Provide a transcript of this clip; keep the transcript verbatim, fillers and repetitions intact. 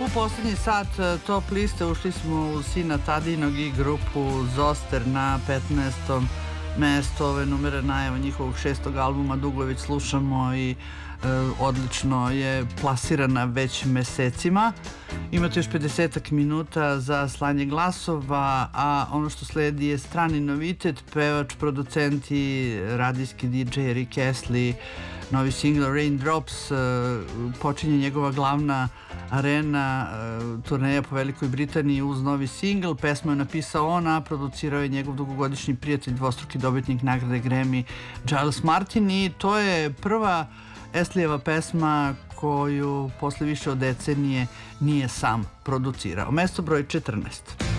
U poslednji sat top liste ušli smo u Sina Tadinog i grupu Zoster na petnaestom mesto. Ove numere najava njihovog šestog albuma dugo već slušamo i e, odlično je plasirana već mesecima. Imate još pedesetak minuta za slanje glasova, a ono što sledi je strani novitet, pevač, producent i radijski di džej Rick Astley. Novi single Raindrops, počinje njegova glavna arena turneja po Velikoj Britaniji uz novi single. Pesmu je napisao on, a producirao je njegov dugogodišnji prijatelj, dvostruki dobitnik nagrade Grammy Giles Martin, i to je prva Astleyjeva pesma koju posle više od decenije nije sam producirao. Mesto broj četrnaest.